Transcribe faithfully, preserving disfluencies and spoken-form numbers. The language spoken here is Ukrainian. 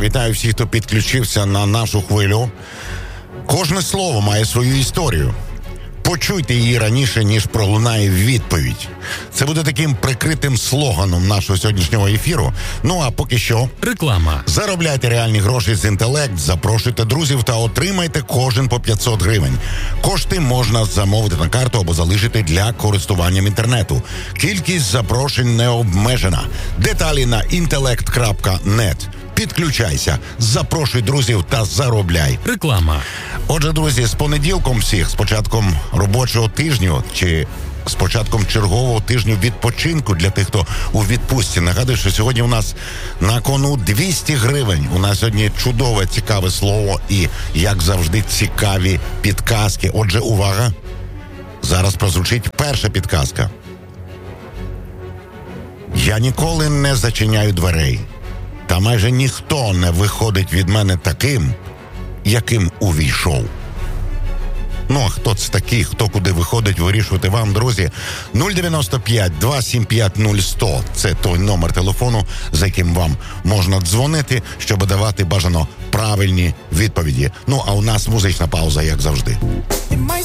вітаю всіх, хто підключився на нашу хвилю. Кожне слово має свою історію. Почуйте її раніше, ніж пролунає відповідь. Це буде таким прикритим слоганом нашого сьогоднішнього ефіру. Ну а поки що... Реклама. Заробляйте реальні гроші з інтелект, запрошуйте друзів та отримайте кожен по п'ятсот гривень. Кошти можна замовити на карту або залишити для користування інтернету. Кількість запрошень не обмежена. Деталі на інтелект крапка нет. Підключайся, запрошуй друзів та заробляй. Реклама. Отже, друзі, з понеділком всіх, з початком робочого тижню, чи з початком чергового тижню відпочинку для тих, хто у відпустці. Нагадую, що сьогодні у нас на кону двісті гривень. У нас сьогодні чудове, цікаве слово і, як завжди, цікаві підказки. Отже, увага, зараз прозвучить перша підказка. Я ніколи не зачиняю дверей. Та майже ніхто не виходить від мене таким, яким увійшов. Ну, а хто це такий, хто куди виходить, вирішувати вам, друзі. нуль дев'яносто п'ять два сім п'ять нуль сто. Це той номер телефону, за яким вам можна дзвонити, щоб давати бажано правильні відповіді. Ну, а у нас музична пауза, як завжди.